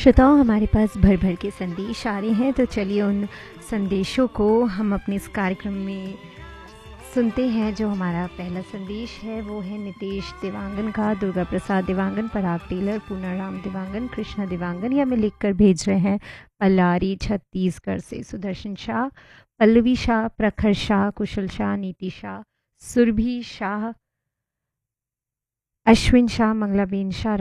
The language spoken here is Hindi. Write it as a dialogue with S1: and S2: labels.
S1: श्रोताओं, हमारे पास भर भर के संदेश आ रहे हैं, तो चलिए उन संदेशों को हम अपने इस कार्यक्रम में सुनते हैं। जो हमारा पहला संदेश है वो है नितेश देवांगन का। दुर्गा प्रसाद देवांगन, पराग टेलर, पूनाराम देवांगन, कृष्णा देवांगन, ये हमें लिख कर भेज रहे हैं पल्लारी छत्तीसगढ़ से। सुदर्शन शाह, पल्लवी शाह, प्रखर शाह, कुशल शाह, नीति शाह, सुरभि शाह, अश्विन शाह, मंगलाबेन शाह,